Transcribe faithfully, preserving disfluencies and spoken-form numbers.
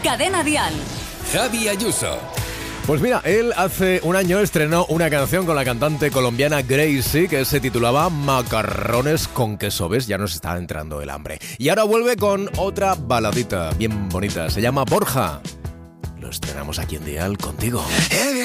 Cadena Dial. Javi Ayuso. Pues mira, él hace un año estrenó una canción con la cantante colombiana Gracie que se titulaba Macarrones con queso. ¿Ves? Ya nos está entrando el hambre. Y ahora vuelve con otra baladita bien bonita. Se llama Borja. Lo estrenamos aquí en Dial contigo.